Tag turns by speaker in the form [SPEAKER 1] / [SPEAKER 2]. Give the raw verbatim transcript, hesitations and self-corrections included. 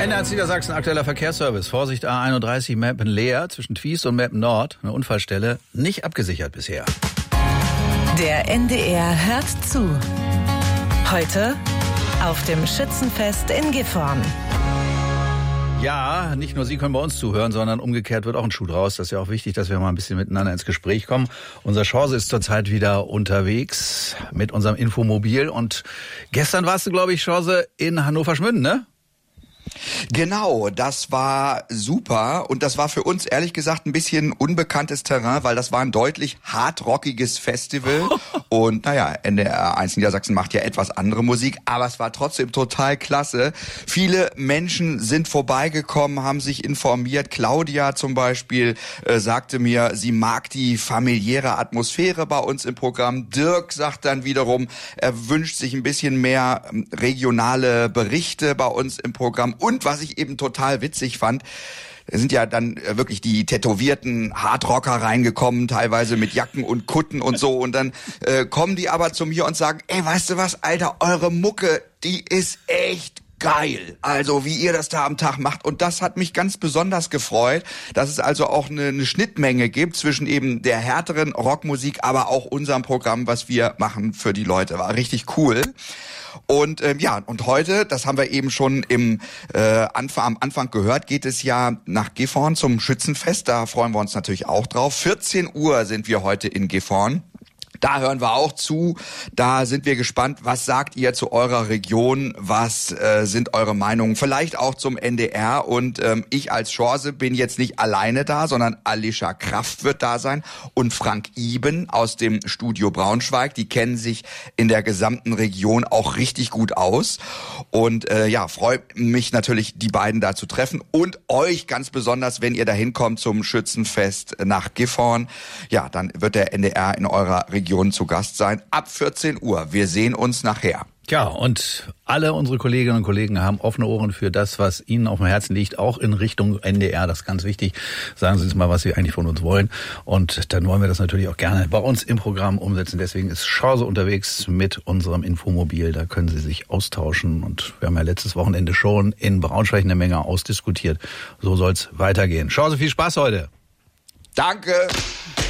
[SPEAKER 1] N R Z Niedersachsen, aktueller Verkehrsservice. Vorsicht, A einunddreißig Meppen leer zwischen Twiest und Meppen Nord. Eine Unfallstelle, nicht abgesichert bisher.
[SPEAKER 2] Der N D R hört zu. Heute auf dem Schützenfest in Gifhorn.
[SPEAKER 1] Ja, nicht nur Sie können bei uns zuhören, sondern umgekehrt wird auch ein Schuh draus. Das ist ja auch wichtig, dass wir mal ein bisschen miteinander ins Gespräch kommen. Unser Chance ist zurzeit wieder unterwegs mit unserem Infomobil. Und gestern warst du, glaube ich, Chance in Hannover-Schmünden, ne?
[SPEAKER 3] Genau, das war super und das war für uns ehrlich gesagt ein bisschen unbekanntes Terrain, weil das war ein deutlich hardrockiges Festival und naja, N D R eins Niedersachsen macht ja etwas andere Musik, aber es war trotzdem total klasse. Viele Menschen sind vorbeigekommen, haben sich informiert. Claudia zum Beispiel äh, sagte mir, sie mag die familiäre Atmosphäre bei uns im Programm. Dirk sagt dann wiederum, er wünscht sich ein bisschen mehr ähm, regionale Berichte bei uns im Programm. Und was ich eben total witzig fand, da sind ja dann wirklich die tätowierten Hardrocker reingekommen, teilweise mit Jacken und Kutten und so. Und dann äh, kommen die aber zu mir und sagen, ey, weißt du was, Alter, eure Mucke, die ist echt geil. Also wie ihr das da am Tag macht. Und das hat mich ganz besonders gefreut, dass es also auch eine, eine Schnittmenge gibt zwischen eben der härteren Rockmusik, aber auch unserem Programm, was wir machen für die Leute. War richtig cool. Und ähm, ja, und heute, das haben wir eben schon im äh, Anfang, am Anfang gehört, geht es ja nach Gifhorn zum Schützenfest. Da freuen wir uns natürlich auch drauf. vierzehn Uhr sind wir heute in Gifhorn. Da hören wir auch zu. Da sind wir gespannt, was sagt ihr zu eurer Region? Was äh, sind eure Meinungen? Vielleicht auch zum N D R. Und ähm, ich als Chance bin jetzt nicht alleine da, sondern Alicia Kraft wird da sein und Frank Iben aus dem Studio Braunschweig. Die kennen sich in der gesamten Region auch richtig gut aus. Und äh, ja, freut mich natürlich, die beiden da zu treffen. Und euch ganz besonders, wenn ihr da hinkommt zum Schützenfest nach Gifhorn. Ja, dann wird der N D R in eurer Region zu Gast sein, ab vierzehn Uhr. Wir sehen uns nachher.
[SPEAKER 1] Ja, und alle unsere Kolleginnen und Kollegen haben offene Ohren für das, was ihnen auf dem Herzen liegt, auch in Richtung N D R. Das ist ganz wichtig. Sagen Sie uns mal, was Sie eigentlich von uns wollen. Und dann wollen wir das natürlich auch gerne bei uns im Programm umsetzen. Deswegen ist Chance unterwegs mit unserem Infomobil. Da können Sie sich austauschen. Und wir haben ja letztes Wochenende schon in Braunschweig eine Menge ausdiskutiert. So soll's weitergehen. Chance, viel Spaß heute.
[SPEAKER 3] Danke.